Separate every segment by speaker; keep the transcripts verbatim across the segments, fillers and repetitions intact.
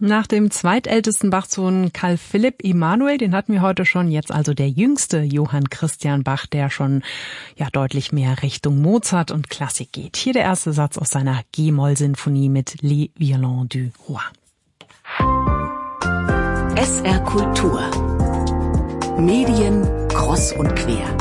Speaker 1: Nach dem zweitältesten Bach-Sohn Carl Philipp Emanuel, den hatten wir heute schon, jetzt also der jüngste Johann Christian Bach, der schon ja deutlich mehr Richtung Mozart und Klassik geht. Hier der erste Satz aus seiner G-Moll-Sinfonie mit Les Violons du Roi.
Speaker 2: S R Kultur. Medien kreuz und quer.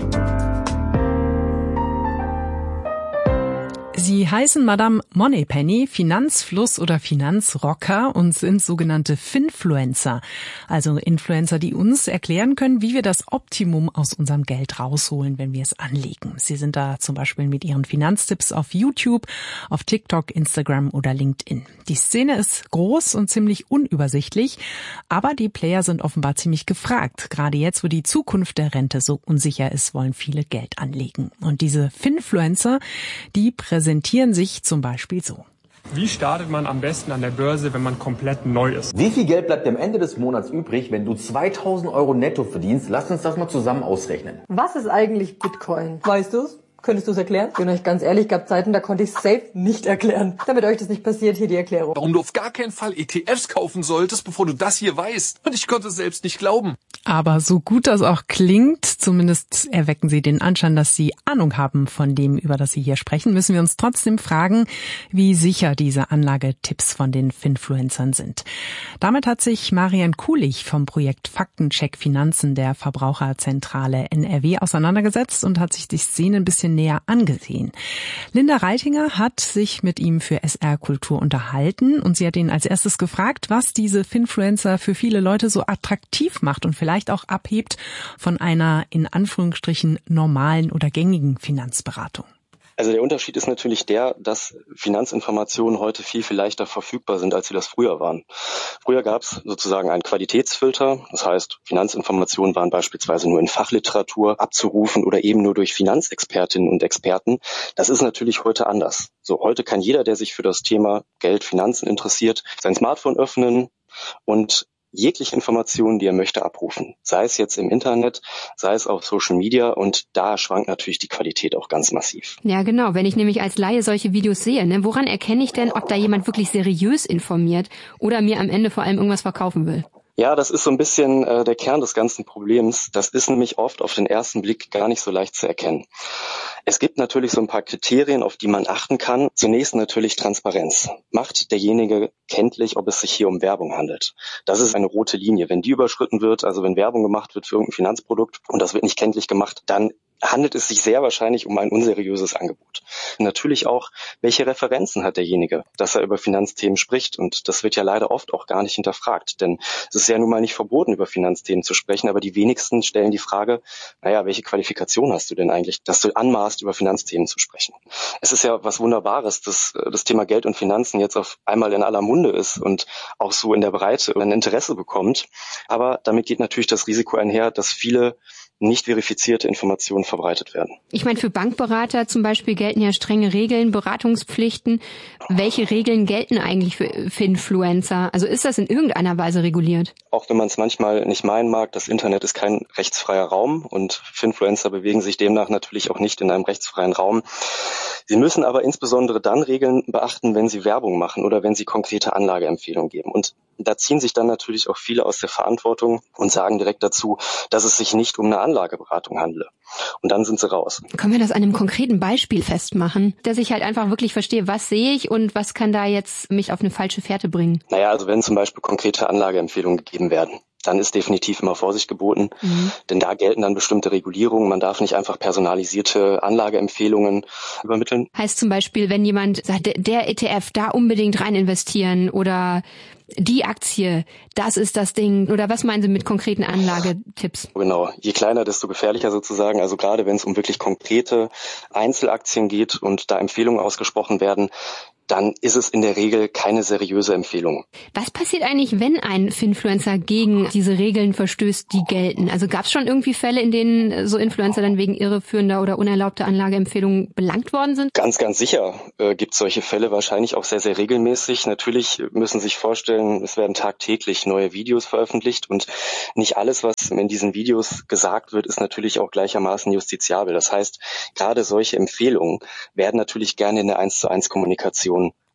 Speaker 1: Sie heißen Madame Moneypenny, Finanzfluss oder Finanzrocker und sind sogenannte Finfluencer, also Influencer, die uns erklären können, wie wir das Optimum aus unserem Geld rausholen, wenn wir es anlegen. Sie sind da zum Beispiel mit ihren Finanztipps auf YouTube, auf TikTok, Instagram oder LinkedIn. Die Szene ist groß und ziemlich unübersichtlich, aber die Player sind offenbar ziemlich gefragt. Gerade jetzt, wo die Zukunft der Rente so unsicher ist, wollen viele Geld anlegen. Und diese Finfluencer, die präsentieren sich zum Beispiel so.
Speaker 3: Wie startet man am besten an der Börse, wenn man komplett neu ist?
Speaker 4: Wie viel Geld bleibt am Ende des Monats übrig, wenn du zweitausend Euro netto verdienst? Lass uns das mal zusammen ausrechnen.
Speaker 5: Was ist eigentlich Bitcoin? Weißt du's? Könntest du es erklären? Ich bin euch ganz ehrlich, gab Zeiten, da konnte ich es safe nicht erklären. Damit euch das nicht passiert, hier die Erklärung.
Speaker 6: Warum du auf gar keinen Fall E T Fs kaufen solltest, bevor du das hier weißt. Und ich konnte es selbst nicht glauben.
Speaker 1: Aber so gut das auch klingt, zumindest erwecken sie den Anschein, dass sie Ahnung haben von dem, über das sie hier sprechen, müssen wir uns trotzdem fragen, wie sicher diese Anlagetipps von den Finfluencern sind. Damit hat sich Marian Kulich vom Projekt Faktencheck Finanzen der Verbraucherzentrale N R W auseinandergesetzt und hat sich die Szene ein bisschen näher angesehen. Linda Reitinger hat sich mit ihm für S R Kultur unterhalten und sie hat ihn als erstes gefragt, was diese Finfluencer für viele Leute so attraktiv macht und vielleicht auch abhebt von einer in Anführungsstrichen normalen oder gängigen Finanzberatung.
Speaker 7: Also der Unterschied ist natürlich der, dass Finanzinformationen heute viel, viel leichter verfügbar sind, als sie das früher waren. Früher gab es sozusagen einen Qualitätsfilter. Das heißt, Finanzinformationen waren beispielsweise nur in Fachliteratur abzurufen oder eben nur durch Finanzexpertinnen und Experten. Das ist natürlich heute anders. So, heute kann jeder, der sich für das Thema Geld, Finanzen interessiert, sein Smartphone öffnen und jegliche Informationen, die er möchte, abrufen. Sei es jetzt im Internet, sei es auf Social Media, und da schwankt natürlich die Qualität auch ganz massiv.
Speaker 8: Ja, genau. Wenn ich nämlich als Laie solche Videos sehe, ne, woran erkenne ich denn, ob da jemand wirklich seriös informiert oder mir am Ende vor allem irgendwas verkaufen will?
Speaker 7: Ja, das ist so ein bisschen äh, der Kern des ganzen Problems. Das ist nämlich oft auf den ersten Blick gar nicht so leicht zu erkennen. Es gibt natürlich so ein paar Kriterien, auf die man achten kann. Zunächst natürlich Transparenz. Macht derjenige kenntlich, ob es sich hier um Werbung handelt? Das ist eine rote Linie. Wenn die überschritten wird, also wenn Werbung gemacht wird für irgendein Finanzprodukt und das wird nicht kenntlich gemacht, dann handelt es sich sehr wahrscheinlich um ein unseriöses Angebot. Natürlich auch, welche Referenzen hat derjenige, dass er über Finanzthemen spricht, und das wird ja leider oft auch gar nicht hinterfragt, denn es ist ja nun mal nicht verboten, über Finanzthemen zu sprechen, aber die wenigsten stellen die Frage, naja, welche Qualifikation hast du denn eigentlich, dass du anmaßt, über Finanzthemen zu sprechen? Es ist ja was Wunderbares, dass das Thema Geld und Finanzen jetzt auf einmal in aller Munde ist und auch so in der Breite ein Interesse bekommt, aber damit geht natürlich das Risiko einher, dass viele nicht verifizierte Informationen verbreitet werden.
Speaker 8: Ich meine, für Bankberater zum Beispiel gelten ja strenge Regeln, Beratungspflichten. Welche Regeln gelten eigentlich für Finfluencer? Also ist das in irgendeiner Weise reguliert?
Speaker 7: Auch wenn man es manchmal nicht meinen mag, das Internet ist kein rechtsfreier Raum und Finfluencer bewegen sich demnach natürlich auch nicht in einem rechtsfreien Raum. Sie müssen aber insbesondere dann Regeln beachten, wenn sie Werbung machen oder wenn sie konkrete Anlageempfehlungen geben. Und da ziehen sich dann natürlich auch viele aus der Verantwortung und sagen direkt dazu, dass es sich nicht um eine Anlageberatung handle. Und dann sind sie raus.
Speaker 8: Können wir das an einem konkreten Beispiel festmachen, dass ich halt einfach wirklich verstehe, was sehe ich und was kann da jetzt mich auf eine falsche Fährte bringen?
Speaker 7: Naja, also wenn zum Beispiel konkrete Anlageempfehlungen gegeben werden, dann ist definitiv immer Vorsicht geboten, mhm. denn da gelten dann bestimmte Regulierungen. Man darf nicht einfach personalisierte Anlageempfehlungen übermitteln.
Speaker 8: Heißt zum Beispiel, wenn jemand sagt, der E T F, da unbedingt rein investieren oder die Aktie, das ist das Ding. Oder was meinen Sie mit konkreten Anlagetipps?
Speaker 7: Genau, je kleiner, desto gefährlicher sozusagen. Also gerade wenn es um wirklich konkrete Einzelaktien geht und da Empfehlungen ausgesprochen werden, dann ist es in der Regel keine seriöse Empfehlung.
Speaker 8: Was passiert eigentlich, wenn ein Finfluencer gegen diese Regeln verstößt, die gelten? Also gab es schon irgendwie Fälle, in denen so Influencer dann wegen irreführender oder unerlaubter Anlageempfehlungen belangt worden sind?
Speaker 7: Ganz, ganz sicher äh, gibt es solche Fälle, wahrscheinlich auch sehr, sehr regelmäßig. Natürlich müssen Sie sich vorstellen, es werden tagtäglich neue Videos veröffentlicht und nicht alles, was in diesen Videos gesagt wird, ist natürlich auch gleichermaßen justiziabel. Das heißt, gerade solche Empfehlungen werden natürlich gerne in der eins zu eins Kommunikation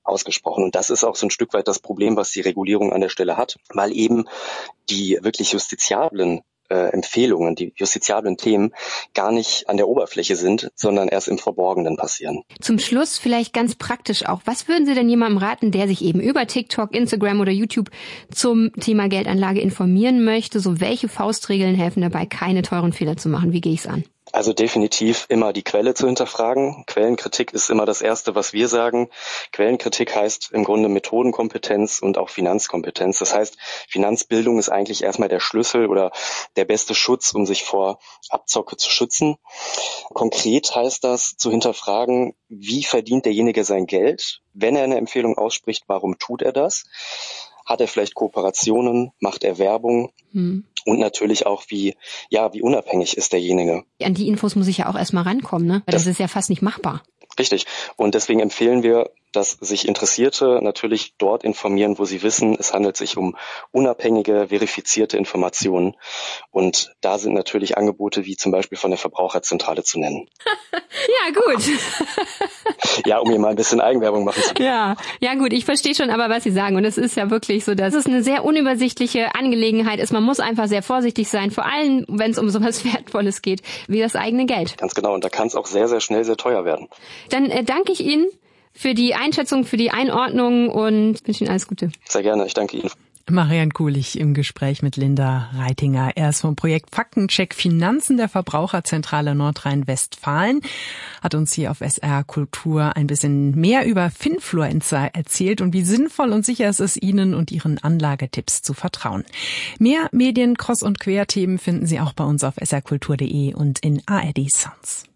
Speaker 7: ausgesprochen. Und das ist auch so ein Stück weit das Problem, was die Regulierung an der Stelle hat, weil eben die wirklich justiziablen Äh, Empfehlungen, die justiziablen Themen gar nicht an der Oberfläche sind, sondern erst im Verborgenen passieren.
Speaker 8: Zum Schluss vielleicht ganz praktisch auch. Was würden Sie denn jemandem raten, der sich eben über TikTok, Instagram oder YouTube zum Thema Geldanlage informieren möchte? So, welche Faustregeln helfen dabei, keine teuren Fehler zu machen? Wie gehe ich es an?
Speaker 7: Also definitiv immer die Quelle zu hinterfragen. Quellenkritik ist immer das Erste, was wir sagen. Quellenkritik heißt im Grunde Methodenkompetenz und auch Finanzkompetenz. Das heißt, Finanzbildung ist eigentlich erstmal der Schlüssel oder der beste Schutz, um sich vor Abzocke zu schützen. Konkret heißt das, zu hinterfragen, wie verdient derjenige sein Geld? Wenn er eine Empfehlung ausspricht, warum tut er das? Hat er vielleicht Kooperationen? Macht er Werbung? Hm. Und natürlich auch, wie ja, wie unabhängig ist derjenige.
Speaker 8: An die Infos muss ich ja auch erstmal rankommen, ne? Weil das, das ist ja fast nicht machbar.
Speaker 7: Richtig. Und deswegen empfehlen wir, dass sich Interessierte natürlich dort informieren, wo sie wissen, es handelt sich um unabhängige, verifizierte Informationen. Und da sind natürlich Angebote wie zum Beispiel von der Verbraucherzentrale zu nennen.
Speaker 8: Ja, gut.
Speaker 7: Ja, um hier mal ein bisschen Eigenwerbung machen zu können.
Speaker 8: Ja, ja gut, ich verstehe schon aber, was Sie sagen. Und es ist ja wirklich so, dass es eine sehr unübersichtliche Angelegenheit ist. Man muss einfach sehr vorsichtig sein, vor allem, wenn es um so was Wertvolles geht, wie das eigene Geld.
Speaker 7: Ganz genau. Und da kann es auch sehr, sehr schnell sehr teuer werden.
Speaker 8: Dann äh, danke ich Ihnen für die Einschätzung, für die Einordnung und wünsche Ihnen alles Gute.
Speaker 7: Sehr gerne, ich danke Ihnen.
Speaker 1: Marianne Kulich im Gespräch mit Linda Reitinger. Er ist vom Projekt Faktencheck Finanzen der Verbraucherzentrale Nordrhein-Westfalen, hat uns hier auf S R Kultur ein bisschen mehr über Finfluencer erzählt und wie sinnvoll und sicher es ist, ihnen und ihren Anlagetipps zu vertrauen. Mehr Medien, Cross- und Querthemen finden Sie auch bei uns auf s r kultur punkt de und in A R D Sounds.